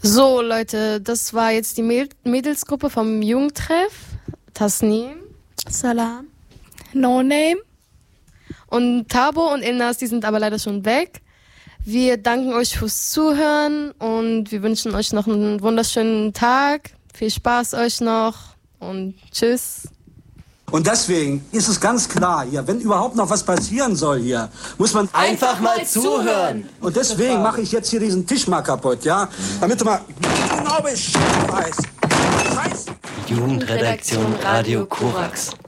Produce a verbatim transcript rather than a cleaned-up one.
So, Leute, das war jetzt die Mädelsgruppe vom Jugendtreff. Tasnim, Salam, No Name und Tabo und Ilnas, die sind aber leider schon weg. Wir danken euch fürs Zuhören und wir wünschen euch noch einen wunderschönen Tag. Viel Spaß euch noch und tschüss. Und deswegen ist es ganz klar hier, wenn überhaupt noch was passieren soll hier, muss man einfach mal zuhören. Und deswegen mache ich jetzt hier diesen Tisch mal kaputt, ja? Damit du mal genau Bescheid weißt. Scheiße. Jugendredaktion Radio Korax.